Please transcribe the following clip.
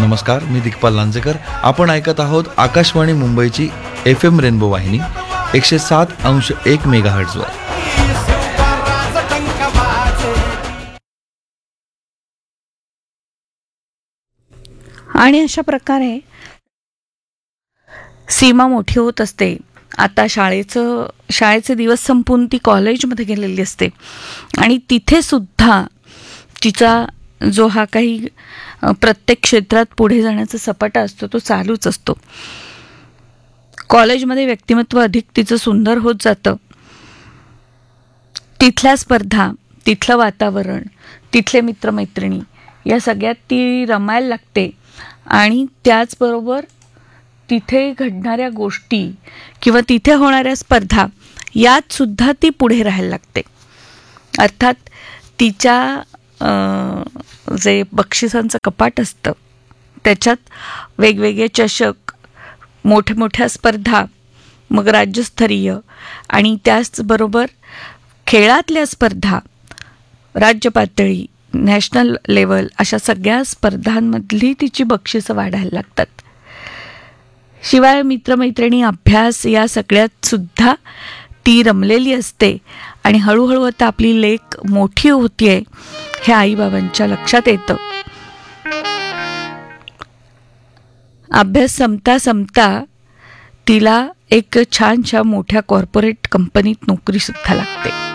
नमस्कार, मी दिग्पाल लांजेकर. आपण ऐकत आहोत आकाशवाणी मुंबईची FM रेनबो वाहिनी 107.1 मेगाहर्ट्झवर. आणि अशा प्रकारे सीमा मोठी होत असते. आता शाळेचे दिवस संपून ती कॉलेजमध्ये गेलेली असते आणि तिथे सुद्धा तिचा जो हा काही प्रत्येक क्षेत्रात पुढे जाण्याचा सपाटा असतो तो चालूच असतो. कॉलेजमध्ये व्यक्तिमत्व अधिक तिचं सुंदर होत जातं. तिथल्या स्पर्धा, तिथलं वातावरण, तिथले मित्रमैत्रिणी या सगळ्यात ती रमायला लागते आणि त्याचबरोबर तिथे घडणाऱ्या गोष्टी किंवा तिथे होणाऱ्या स्पर्धा यात सुद्धा ती पुढे राहायला लागते. अर्थात तिच्या जे बक्षिसांचं कपाट असतं त्याच्यात वेगवेगळे चषक, मोठ्या स्पर्धा, मग राज्यस्तरीय आणि त्याचबरोबर खेळातल्या स्पर्धा, राज्य पातळी, नॅशनल लेवल अशा सगळ्या स्पर्धांमधली तिची बक्षिसं वाढायला लागतात. शिवाय मित्रमैत्रिणी, अभ्यास या सगळ्यात सुद्धा ती रमलेली असते आणि हळूहळू आता आपली लेक मोठी होतीये हे आईबाबांच्या लक्षात येतं. अभ्यास संपता तिला एक छानशा मोठ्या कॉर्पोरेट कंपनीत नोकरी सुद्धा लागते.